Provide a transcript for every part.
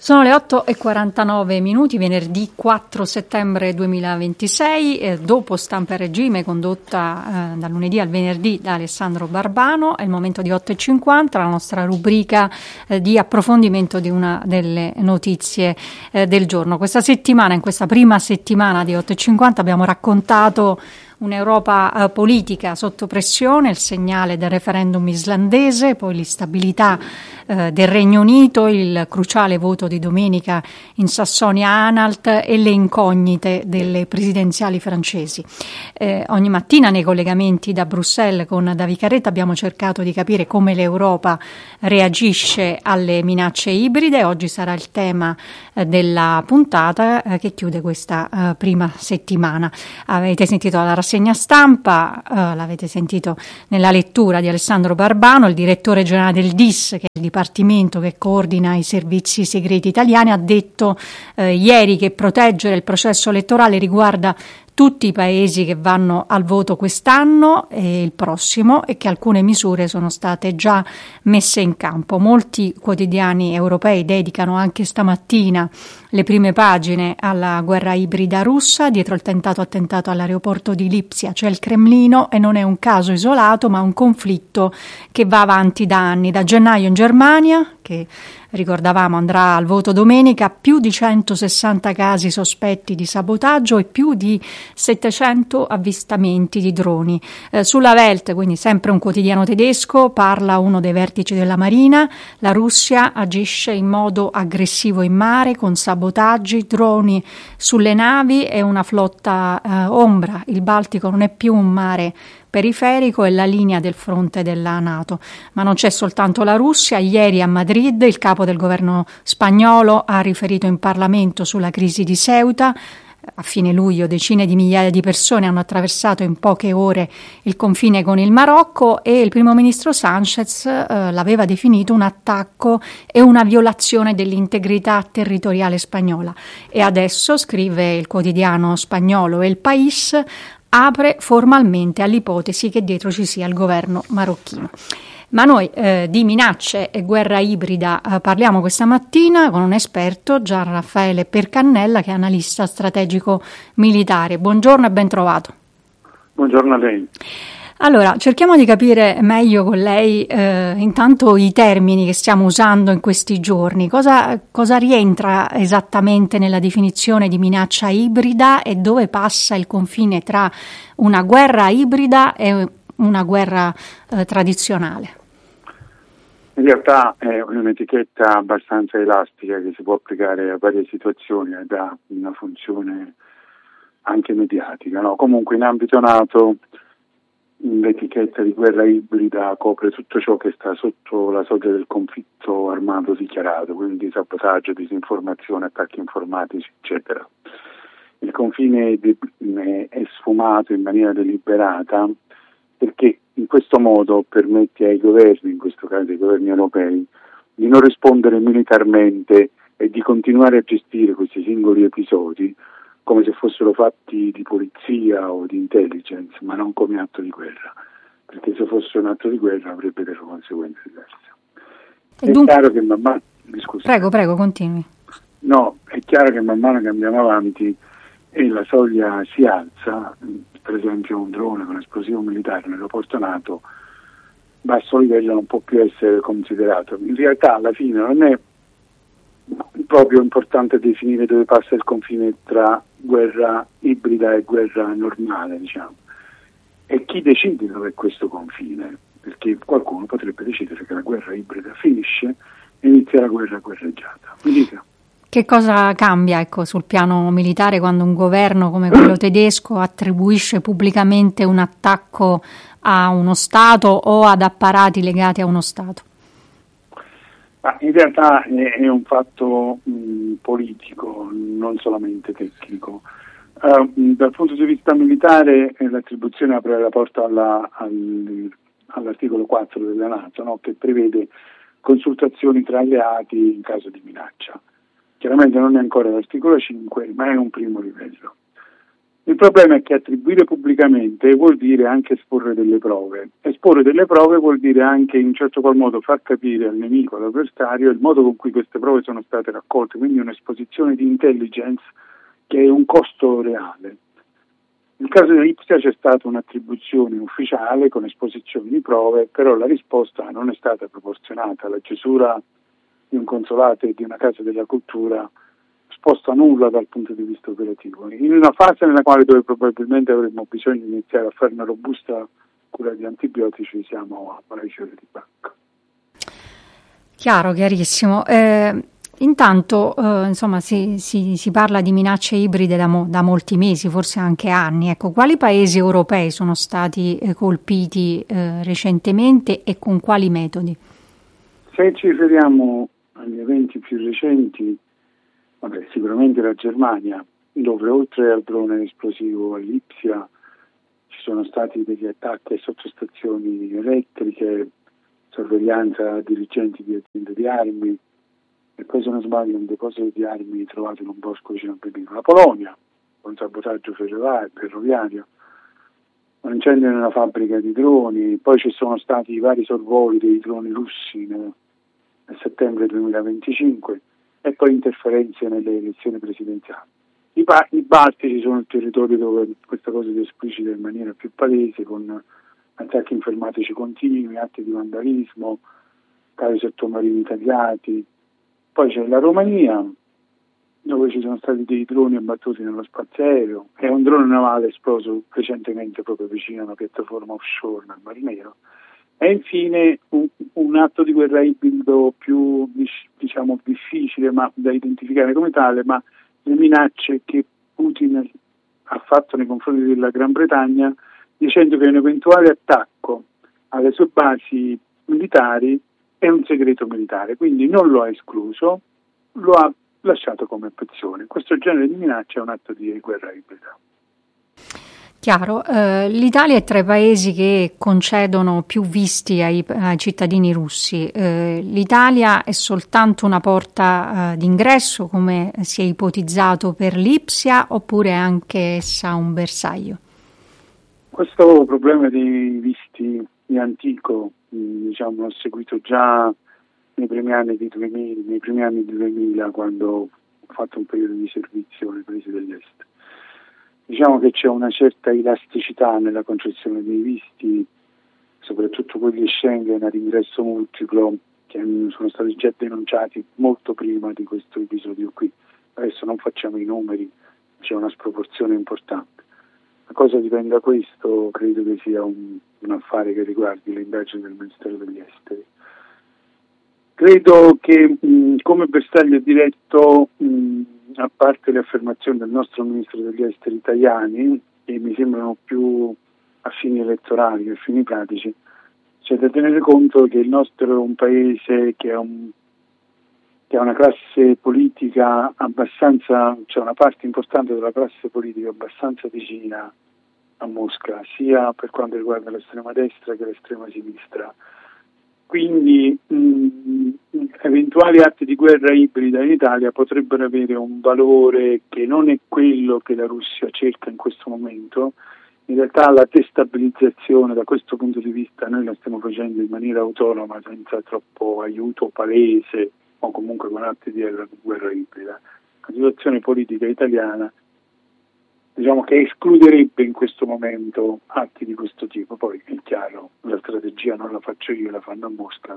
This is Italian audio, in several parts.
Sono le 8:49, venerdì 4 settembre 2026, dopo Stampa e Regime condotta dal lunedì al venerdì da Alessandro Barbano. È il momento di 8:50, la nostra rubrica di approfondimento di una delle notizie del giorno. Questa settimana, in questa prima settimana di 8:50, abbiamo raccontato un'Europa politica sotto pressione, il segnale del referendum islandese, poi l'instabilità del Regno Unito, il cruciale voto di domenica in Sassonia-Anhalt e le incognite delle presidenziali francesi. Ogni mattina nei collegamenti da Bruxelles con David Carretta abbiamo cercato di capire come l'Europa reagisce alle minacce ibride. Oggi sarà il tema della puntata che chiude questa prima settimana. Avete sentito la rassegna stampa, l'avete sentito nella lettura di Alessandro Barbano, il direttore generale del DIS, che è il dipartimento che coordina i servizi segreti italiani, ha detto ieri che proteggere il processo elettorale riguarda tutti i paesi che vanno al voto quest'anno e il prossimo e che alcune misure sono state già messe in campo. Molti quotidiani europei dedicano anche stamattina le prime pagine alla guerra ibrida russa. Dietro il tentato attentato all'aeroporto di Lipsia c'è il Cremlino e non è un caso isolato ma un conflitto che va avanti da anni. Da gennaio in Germania, che ricordavamo andrà al voto domenica, più di 160 casi sospetti di sabotaggio e più di 700 avvistamenti di droni. Sulla Welt, quindi sempre un quotidiano tedesco, parla uno dei vertici della Marina: la Russia agisce in modo aggressivo in mare con sabotaggi, droni sulle navi e una flotta ombra. Il Baltico non è più un mare periferico, è la linea del fronte della NATO. Ma non c'è soltanto la Russia. Ieri a Madrid il capo del governo spagnolo ha riferito in Parlamento sulla crisi di Ceuta. A fine luglio decine di migliaia di persone hanno attraversato in poche ore il confine con il Marocco e il primo ministro Sánchez l'aveva definito un attacco e una violazione dell'integrità territoriale spagnola. E adesso, scrive il quotidiano spagnolo El País, apre formalmente all'ipotesi che dietro ci sia il governo marocchino. Ma noi di minacce e guerra ibrida parliamo questa mattina con un esperto, Gian Raffaele Percannella, che è analista strategico militare. Buongiorno e ben trovato. Buongiorno a lei. Allora, cerchiamo di capire meglio con lei intanto i termini che stiamo usando in questi giorni. Cosa rientra esattamente nella definizione di minaccia ibrida e dove passa il confine tra una guerra ibrida e una guerra tradizionale? In realtà è un'etichetta abbastanza elastica che si può applicare a varie situazioni ed ha una funzione anche mediatica, no? Comunque in ambito NATO l'etichetta di guerra ibrida copre tutto ciò che sta sotto la soglia del conflitto armato dichiarato, quindi sabotaggio, disinformazione, attacchi informatici, eccetera. Il confine è sfumato in maniera deliberata perché in questo modo permette ai governi, in questo caso ai governi europei, di non rispondere militarmente e di continuare a gestire questi singoli episodi come se fossero fatti di polizia o di intelligence, ma non come atto di guerra, perché se fosse un atto di guerra avrebbe delle conseguenze diverse. È chiaro che man mano... Prego, continui. No, è chiaro che man mano che andiamo avanti e la soglia si alza, per esempio un drone con esplosivo militare nell'aeroporto NATO, basso livello non può più essere considerato. In realtà alla fine non è proprio importante definire dove passa il confine tra guerra ibrida e guerra normale, diciamo. E chi decide dove è questo confine? Perché qualcuno potrebbe decidere che la guerra ibrida finisce e inizia la guerra guerreggiata. Mi dica. Che cosa cambia, sul piano militare quando un governo come quello tedesco attribuisce pubblicamente un attacco a uno Stato o ad apparati legati a uno Stato? Ma in realtà è un fatto politico, non solamente tecnico. Dal punto di vista militare l'attribuzione apre la porta all'articolo 4 della NATO, no? Che prevede consultazioni tra alleati in caso di minaccia. Chiaramente non è ancora l'articolo 5, ma è un primo livello. Il problema è che attribuire pubblicamente vuol dire anche esporre delle prove. Esporre delle prove vuol dire anche in un certo qual modo far capire al nemico, all'avversario, il modo con cui queste prove sono state raccolte, quindi un'esposizione di intelligence che è un costo reale. Nel caso di Lipsia c'è stata un'attribuzione ufficiale con esposizione di prove, però la risposta non è stata proporzionata. La chiusura di un consolato e di una casa della cultura sposta nulla dal punto di vista operativo. In una fase nella quale dove probabilmente avremmo bisogno di iniziare a fare una robusta cura di antibiotici, siamo alla fiore di bacca. Chiaro, chiarissimo. Intanto insomma si parla di minacce ibride da molti mesi, forse anche anni. Ecco, quali paesi europei sono stati colpiti recentemente e con quali metodi? Se ci riferiamo agli eventi più recenti, sicuramente la Germania, dove oltre al drone esplosivo a Lipsia ci sono stati degli attacchi a sottostazioni elettriche, sorveglianza a dirigenti di aziende di armi, e poi se non sbaglio un deposito di armi trovato in un bosco vicino a Berlino. La Polonia, con sabotaggio ferroviario, un incendio nella fabbrica di droni, poi ci sono stati i vari sorvoli dei droni russi nel settembre 2025 e poi interferenze nelle elezioni presidenziali. I Baltici sono il territorio dove questa cosa si esplicita in maniera più palese, con attacchi informatici continui, atti di vandalismo, cavi sottomarini tagliati. Poi c'è la Romania, dove ci sono stati dei droni abbattuti nello spazio aereo e un drone navale esploso recentemente proprio vicino a una piattaforma offshore nel Mar Nero. E infine un atto di guerra ibrido più difficile ma da identificare come tale, ma le minacce che Putin ha fatto nei confronti della Gran Bretagna, dicendo che un eventuale attacco alle sue basi militari è un segreto militare, quindi non lo ha escluso, lo ha lasciato come opzione. Questo genere di minaccia è un atto di guerra ibrida. Chiaro, l'Italia è tra i paesi che concedono più visti ai cittadini russi. L'Italia è soltanto una porta d'ingresso, come si è ipotizzato per Lipsia, oppure è anche essa un bersaglio? Questo problema dei visti è antico, l'ho seguito già nei primi anni di 2000, quando ho fatto un periodo di servizio nei paesi dell'est. Diciamo che c'è una certa elasticità nella concessione dei visti, soprattutto quelli Schengen all'ingresso multiplo, che sono stati già denunciati molto prima di questo episodio qui. Adesso non facciamo i numeri, c'è una sproporzione importante. La cosa dipende da questo, credo che sia un affare che riguardi le indagini del Ministero degli Esteri. Credo che come bersaglio diretto, a parte le affermazioni del nostro Ministro degli Esteri Tajani, che mi sembrano più a fini elettorali che a fini pratici, c'è da tenere conto che il nostro è un paese che ha una classe politica abbastanza, cioè una parte importante della classe politica abbastanza vicina a Mosca, sia per quanto riguarda l'estrema destra che l'estrema sinistra. Quindi eventuali atti di guerra ibrida in Italia potrebbero avere un valore che non è quello che la Russia cerca in questo momento. In realtà la destabilizzazione da questo punto di vista noi la stiamo facendo in maniera autonoma, senza troppo aiuto palese o comunque con atti di guerra ibrida. La situazione politica italiana che escluderebbe in questo momento atti di questo tipo. Poi è chiaro, la strategia non la faccio io, la fanno a Mosca,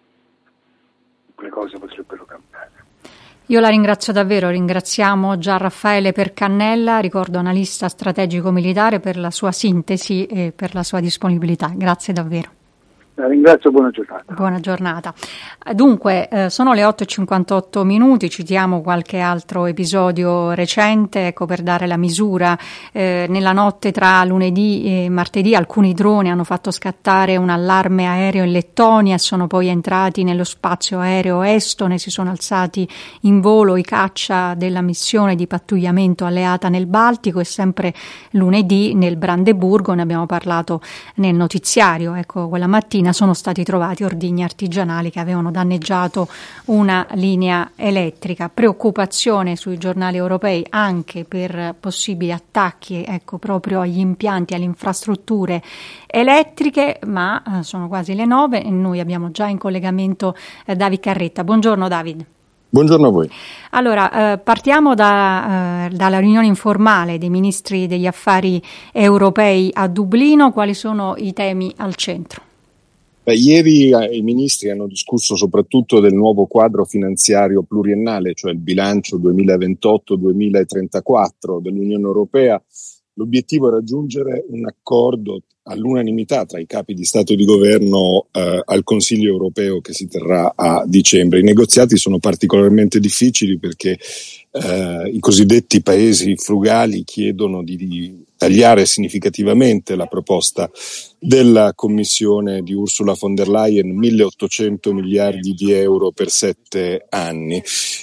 le cose potrebbero cambiare. Io la ringrazio davvero, ringraziamo Gian Raffaele Percannella, ricordo analista strategico militare, per la sua sintesi e per la sua disponibilità. Grazie davvero. La ringrazio, buona giornata. Buona giornata. Dunque, sono le 8:58, citiamo qualche altro episodio recente, per dare la misura. Nella notte tra lunedì e martedì alcuni droni hanno fatto scattare un allarme aereo in Lettonia e sono poi entrati nello spazio aereo estone, si sono alzati in volo i caccia della missione di pattugliamento alleata nel Baltico, e sempre lunedì nel Brandeburgo, ne abbiamo parlato nel notiziario, quella mattina mattina sono stati trovati ordigni artigianali che avevano danneggiato una linea elettrica. Preoccupazione sui giornali europei anche per possibili attacchi, ecco, proprio agli impianti, alle infrastrutture elettriche, ma sono quasi le 9 e noi abbiamo già in collegamento David Carretta. Buongiorno David. Buongiorno a voi. Allora, partiamo dalla riunione informale dei ministri degli affari europei a Dublino. Quali sono i temi al centro? Ieri i ministri hanno discusso soprattutto del nuovo quadro finanziario pluriennale, cioè il bilancio 2028-2034 dell'Unione Europea. L'obiettivo è raggiungere un accordo all'unanimità tra i capi di Stato e di Governo al Consiglio europeo che si terrà a dicembre. I negoziati sono particolarmente difficili perché i cosiddetti paesi frugali chiedono di tagliare significativamente la proposta della Commissione di Ursula von der Leyen, 1.800 miliardi di euro per 7 anni,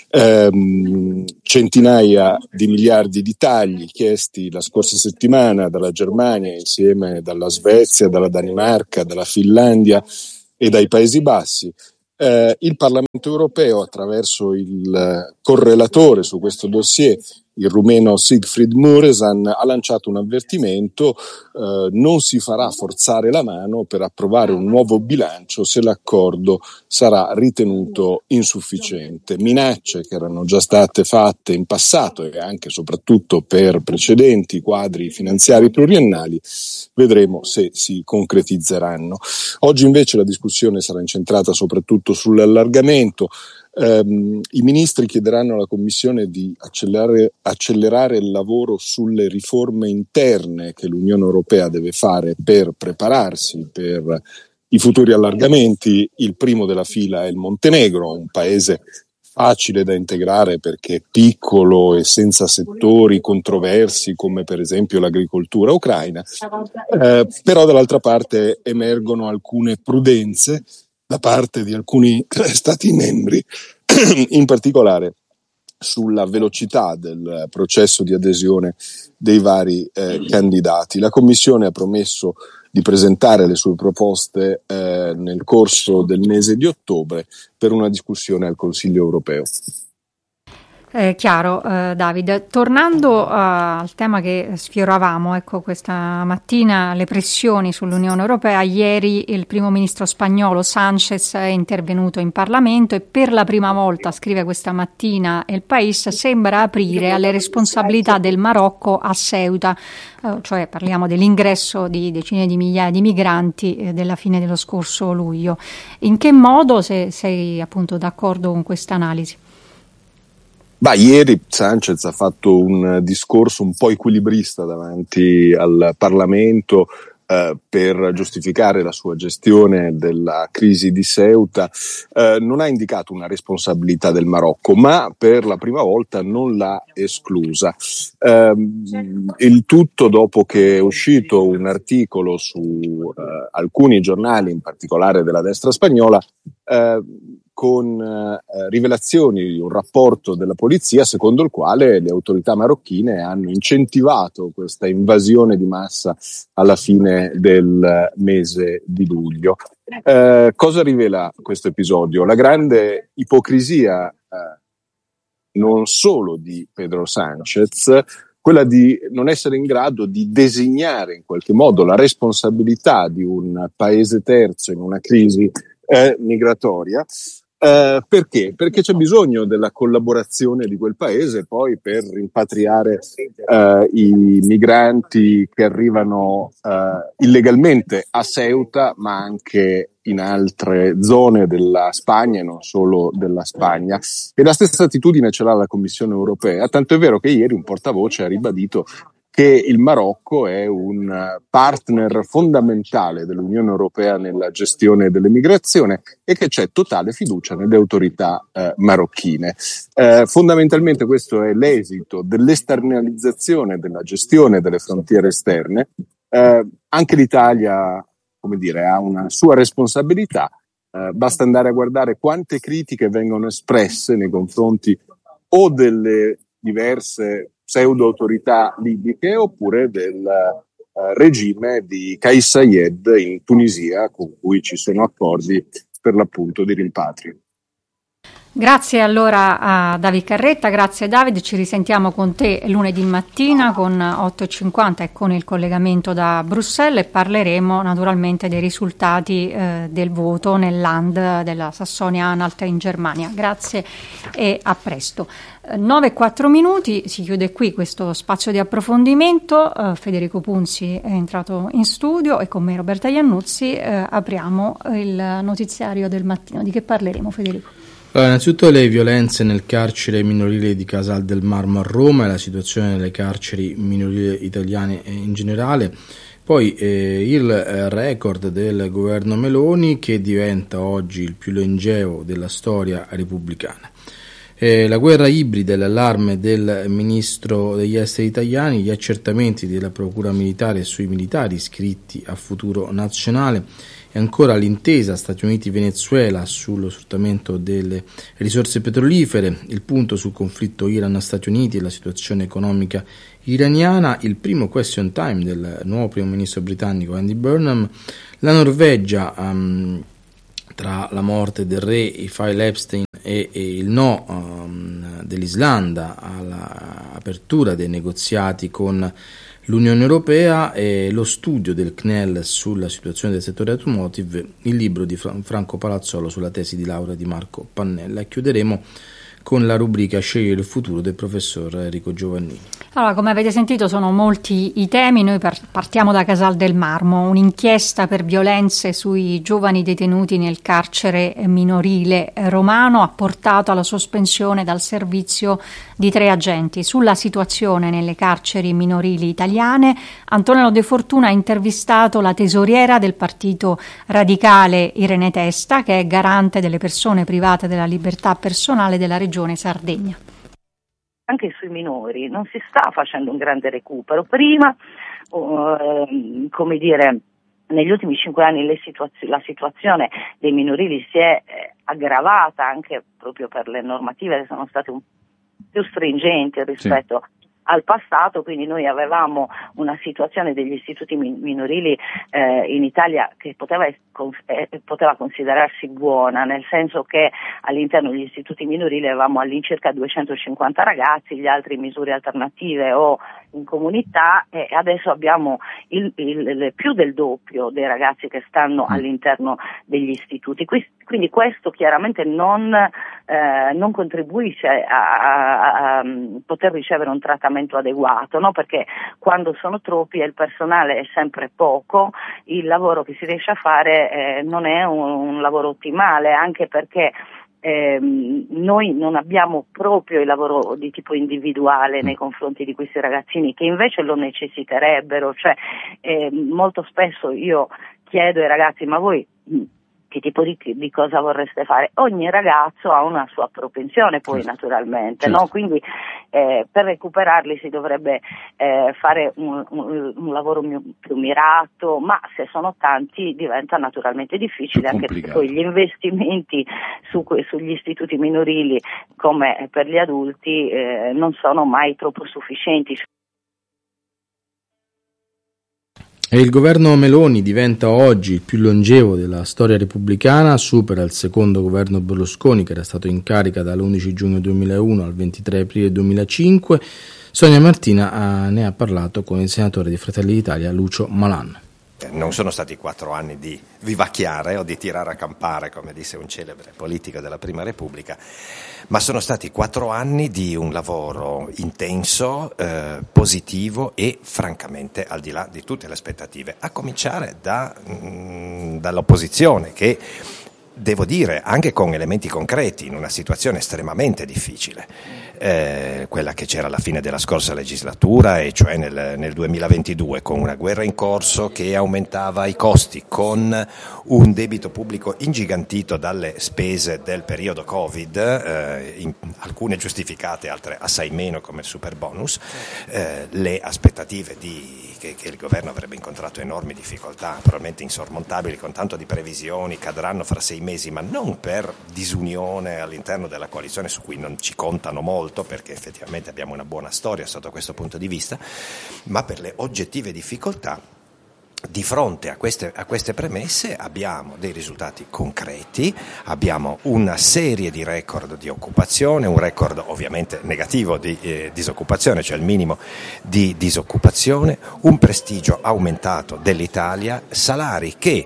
centinaia di miliardi di tagli chiesti la scorsa settimana dalla Germania insieme dalla Svezia, dalla Danimarca, dalla Finlandia e dai Paesi Bassi. Il Parlamento europeo, attraverso il correlatore su questo dossier, il rumeno Siegfried Mureșan, ha lanciato un avvertimento: non si farà forzare la mano per approvare un nuovo bilancio se l'accordo sarà ritenuto insufficiente. Minacce che erano già state fatte in passato e anche e soprattutto per precedenti quadri finanziari pluriennali, vedremo se si concretizzeranno. Oggi invece la discussione sarà incentrata soprattutto sull'allargamento. I ministri chiederanno alla Commissione di accelerare il lavoro sulle riforme interne che l'Unione Europea deve fare per prepararsi per i futuri allargamenti. Il primo della fila è il Montenegro, un paese facile da integrare perché è piccolo e senza settori controversi come per esempio l'agricoltura ucraina, però dall'altra parte emergono alcune prudenze da parte di alcuni Stati membri, in particolare sulla velocità del processo di adesione dei vari candidati. La Commissione ha promesso di presentare le sue proposte nel corso del mese di ottobre per una discussione al Consiglio europeo. Chiaro, David. Tornando al tema che sfioravamo, ecco, questa mattina le pressioni sull'Unione Europea. Ieri il primo ministro spagnolo Sánchez è intervenuto in Parlamento e per la prima volta, scrive questa mattina El País, sembra aprire alle responsabilità del Marocco a Ceuta, cioè parliamo dell'ingresso di decine di migliaia di migranti della fine dello scorso luglio. In che modo sei appunto d'accordo con questa analisi? Ieri Sánchez ha fatto un discorso un po' equilibrista davanti al Parlamento per giustificare la sua gestione della crisi di Ceuta. Non ha indicato una responsabilità del Marocco, ma per la prima volta non l'ha esclusa. Il tutto dopo che è uscito un articolo su alcuni giornali, in particolare della destra spagnola, con rivelazioni di un rapporto della polizia secondo il quale le autorità marocchine hanno incentivato questa invasione di massa alla fine del mese di luglio. Cosa rivela questo episodio? La grande ipocrisia non solo di Pedro Sánchez, quella di non essere in grado di designare in qualche modo la responsabilità di un paese terzo in una crisi migratoria. Perché? Perché c'è bisogno della collaborazione di quel paese poi per rimpatriare i migranti che arrivano illegalmente a Ceuta, ma anche in altre zone della Spagna e non solo della Spagna. E la stessa attitudine ce l'ha la Commissione europea, tanto è vero che ieri un portavoce ha ribadito che il Marocco è un partner fondamentale dell'Unione Europea nella gestione dell'immigrazione e che c'è totale fiducia nelle autorità marocchine. Fondamentalmente questo è l'esito dell'esternalizzazione della gestione delle frontiere esterne. Anche l'Italia, come dire, ha una sua responsabilità. Basta andare a guardare quante critiche vengono espresse nei confronti o delle diverse pseudo-autorità libiche oppure regime di Kais Saied in Tunisia, con cui ci sono accordi per l'appunto di rimpatrio. Grazie allora a David Carretta, grazie David, ci risentiamo con te lunedì mattina con 8.50 e con il collegamento da Bruxelles e parleremo naturalmente dei risultati del voto nel Land della Sassonia-Anhalt in Germania. Grazie e a presto. 9:04, si chiude qui questo spazio di approfondimento. Federico Punzi è entrato in studio e con me Roberta Iannuzzi apriamo il notiziario del mattino. Di che parleremo, Federico? Allora, innanzitutto le violenze nel carcere minorile di Casal del Marmo a Roma e la situazione nelle carceri minorili italiane in generale, poi il record del governo Meloni che diventa oggi il più longevo della storia repubblicana. La guerra ibrida e l'allarme del ministro degli esteri italiani, gli accertamenti della procura militare sui militari iscritti a Futuro Nazionale e ancora l'intesa Stati Uniti-Venezuela sullo sfruttamento delle risorse petrolifere, il punto sul conflitto Iran-Stati Uniti e la situazione economica iraniana, il primo question time del nuovo primo ministro britannico Andy Burnham, la Norvegia tra la morte del re, i file Epstein e il no dell'Islanda all'apertura dei negoziati con l'Unione Europea e lo studio del CNEL sulla situazione del settore automotive, il libro di Franco Palazzolo sulla tesi di laurea di Marco Pannella. E chiuderemo con la rubrica Scegliere il futuro del professor Enrico Giovannini. Allora, come avete sentito sono molti i temi, noi partiamo da Casal del Marmo, un'inchiesta per violenze sui giovani detenuti nel carcere minorile romano ha portato alla sospensione dal servizio di 3 agenti. Sulla situazione nelle carceri minorili italiane, Antonello De Fortuna ha intervistato la tesoriera del Partito Radicale Irene Testa, che è garante delle persone private della libertà personale della Regione Sardegna. Anche sui minori non si sta facendo un grande recupero. Prima, come dire, negli ultimi 5 anni la situazione dei minorili si è aggravata anche proprio per le normative che sono state più stringenti rispetto al passato, quindi noi avevamo una situazione degli istituti minorili in Italia che poteva considerarsi buona, nel senso che all'interno degli istituti minorili avevamo all'incirca 250 ragazzi, gli altri in misure alternative o in comunità, e adesso abbiamo il più del doppio dei ragazzi che stanno all'interno degli istituti. Quindi questo chiaramente non contribuisce a poter ricevere un trattamento adeguato, no? Perché quando sono troppi e il personale è sempre poco, il lavoro che si riesce a fare non è un lavoro ottimale, anche perché noi non abbiamo proprio il lavoro di tipo individuale nei confronti di questi ragazzini che invece lo necessiterebbero, cioè molto spesso io chiedo ai ragazzi: ma voi che tipo di cosa vorreste fare? Ogni ragazzo ha una sua propensione poi naturalmente, no? Quindi per recuperarli si dovrebbe fare un lavoro più mirato, ma se sono tanti diventa naturalmente difficile, anche perché poi gli investimenti sugli istituti minorili come per gli adulti non sono mai troppo sufficienti. E il governo Meloni diventa oggi il più longevo della storia repubblicana, supera il secondo governo Berlusconi che era stato in carica dall'11 giugno 2001 al 23 aprile 2005. Sonia Martina ne ha parlato con il senatore di Fratelli d'Italia Lucio Malan. Non sono stati 4 anni di vivacchiare o di tirare a campare, come disse un celebre politico della Prima Repubblica, ma sono stati 4 anni di un lavoro intenso, positivo e francamente al di là di tutte le aspettative, a cominciare dall'opposizione che, devo dire, anche con elementi concreti, in una situazione estremamente difficile, quella che c'era alla fine della scorsa legislatura, e cioè nel 2022, con una guerra in corso che aumentava i costi, con un debito pubblico ingigantito dalle spese del periodo Covid, alcune giustificate, altre assai meno come il super bonus, le aspettative che il governo avrebbe incontrato enormi difficoltà, probabilmente insormontabili, con tanto di previsioni, cadranno fra 6 mesi, ma non per disunione all'interno della coalizione, su cui non ci contano molto perché effettivamente abbiamo una buona storia sotto questo punto di vista, ma per le oggettive difficoltà. Di fronte a queste premesse abbiamo dei risultati concreti, abbiamo una serie di record di occupazione, un record ovviamente negativo di disoccupazione, cioè il minimo di disoccupazione, un prestigio aumentato dell'Italia, salari che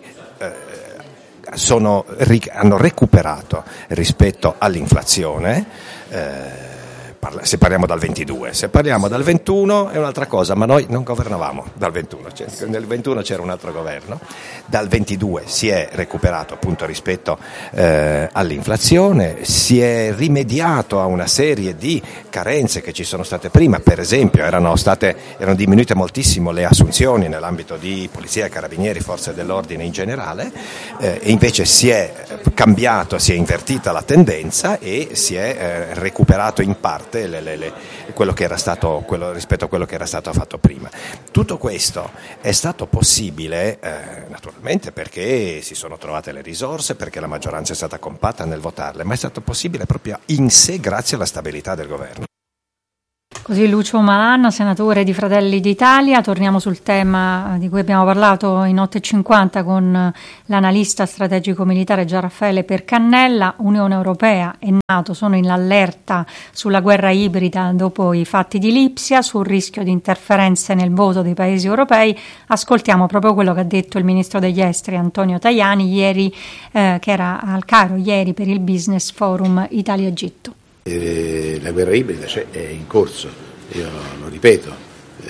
hanno recuperato rispetto all'inflazione. Se parliamo dal 22, se parliamo dal 21 è un'altra cosa, ma noi non governavamo dal 21, cioè nel 21 c'era un altro governo, dal 22 si è recuperato appunto rispetto all'inflazione, si è rimediato a una serie di carenze che ci sono state prima, per esempio erano diminuite moltissimo le assunzioni nell'ambito di polizia, carabinieri, forze dell'ordine in generale, e invece si è cambiato, si è invertita la tendenza e si è recuperato in parte quello rispetto a quello che era stato fatto prima. Tutto questo è stato possibile naturalmente perché si sono trovate le risorse, perché la maggioranza è stata compatta nel votarle, ma è stato possibile proprio in sé grazie alla stabilità del governo. Così Lucio Malan, senatore di Fratelli d'Italia. Torniamo sul tema di cui abbiamo parlato in 8.50 con l'analista strategico militare Gianraffaele Percannella. Unione Europea e NATO sono in allerta sulla guerra ibrida dopo i fatti di Lipsia, sul rischio di interferenze nel voto dei paesi europei. Ascoltiamo proprio quello che ha detto il ministro degli esteri Antonio Tajani ieri, che era al Cairo ieri per il Business Forum Italia-Egitto. La guerra ibrida è in corso, io lo ripeto, il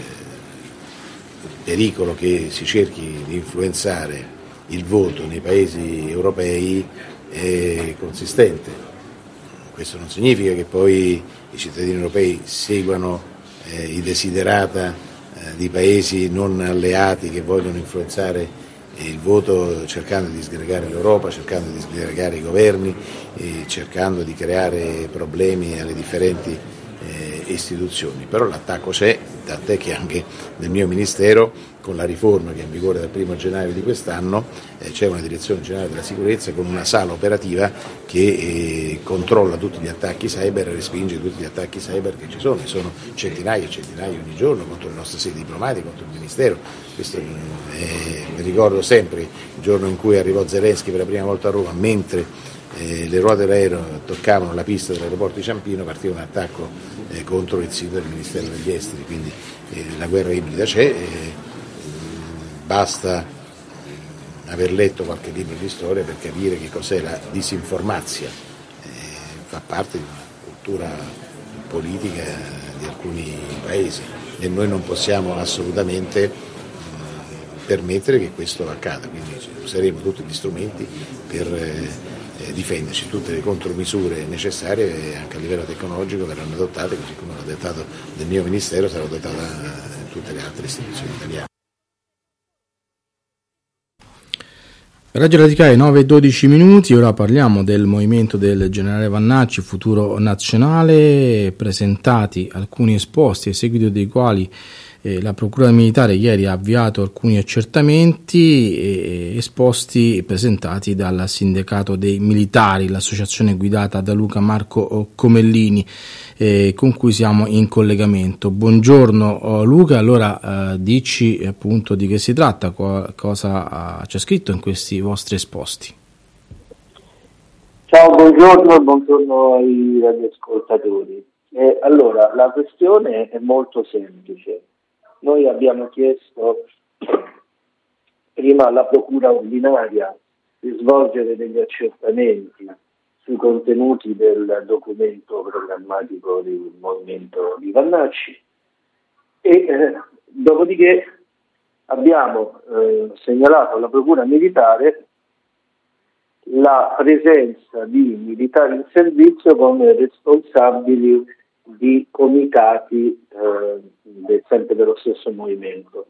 pericolo che si cerchi di influenzare il voto nei paesi europei è consistente. Questo non significa che poi i cittadini europei seguano i desiderata di paesi non alleati che vogliono influenzare il voto, cercando di disgregare l'Europa, cercando di disgregare i governi, cercando di creare problemi alle differenti istituzioni. Però l'attacco c'è, tant'è che anche nel mio Ministero, con la riforma che è in vigore dal 1 gennaio di quest'anno, c'è una direzione generale della sicurezza con una sala operativa che controlla tutti gli attacchi cyber e respinge tutti gli attacchi cyber che ci sono. Ci sono centinaia e centinaia ogni giorno contro le nostre sedi diplomatiche, contro il Ministero. Questo mi ricordo sempre il giorno in cui arrivò Zelensky per la prima volta a Roma, mentre le ruote dell'aereo toccavano la pista dell'aeroporto di Ciampino, partiva un attacco contro il sito del Ministero degli Esteri. Quindi la guerra ibrida c'è, basta aver letto qualche libro di storia per capire che cos'è la disinformazione, fa parte di una cultura politica di alcuni paesi e noi non possiamo assolutamente permettere che questo accada, quindi useremo tutti gli strumenti per difenderci, tutte le contromisure necessarie anche a livello tecnologico verranno adottate, così come l'ho adottato del mio Ministero, sarà adottata in tutte le altre istituzioni italiane. Radio Radicale 9:12 minuti, ora parliamo del movimento del generale Vannacci, Futuro Nazionale, presentati alcuni esposti, a seguito dei quali la Procura Militare ieri ha avviato alcuni accertamenti, esposti presentati dal Sindacato dei Militari, l'associazione guidata da Luca Marco Comellini, con cui siamo in collegamento. Buongiorno Luca, allora dici appunto di che si tratta, cosa c'è scritto in questi vostri esposti. Ciao, buongiorno ai radioascoltatori. Allora, la questione è molto semplice. Noi abbiamo chiesto prima alla Procura ordinaria di svolgere degli accertamenti sui contenuti del documento programmatico del movimento di Vannacci e dopodiché abbiamo segnalato alla Procura militare la presenza di militari in servizio come responsabili di comitati sempre dello stesso movimento.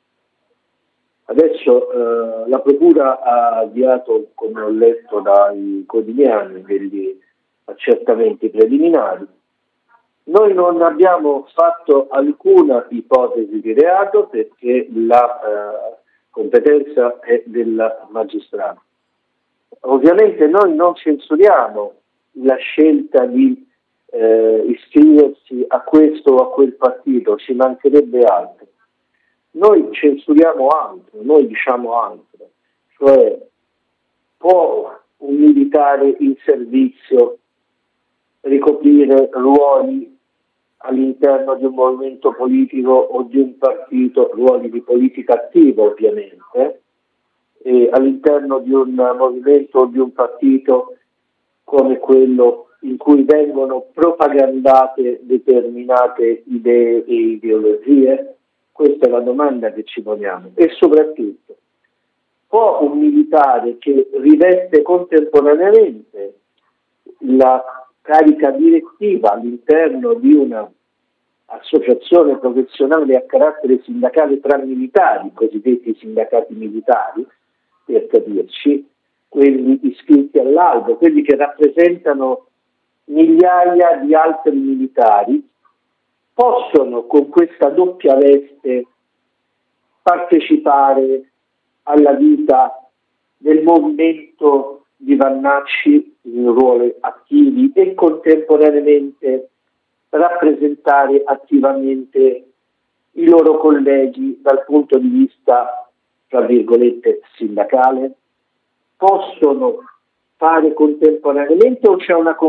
Adesso la Procura ha avviato, come ho letto dai quotidiani, degli accertamenti preliminari. Noi non abbiamo fatto alcuna ipotesi di reato perché la competenza è del magistrato. Ovviamente noi non censuriamo la scelta di iscriversi a questo o a quel partito, ci mancherebbe altro. Noi censuriamo altro, noi diciamo altro, cioè può un militare in servizio ricoprire ruoli all'interno di un movimento politico o di un partito, ruoli di politica attiva ovviamente, e all'interno di un movimento o di un partito come quello in cui vengono propagandate determinate idee e ideologie? Questa è la domanda che ci poniamo. E soprattutto, può un militare che riveste contemporaneamente la carica direttiva all'interno di una associazione professionale a carattere sindacale tra militari, cosiddetti sindacati militari, per capirci, quelli iscritti all'albo, quelli che rappresentano migliaia di altri militari, possono con questa doppia veste partecipare alla vita del movimento di Vannacci in ruoli attivi e contemporaneamente rappresentare attivamente i loro colleghi dal punto di vista, tra virgolette, sindacale? Possono fare contemporaneamente o c'è una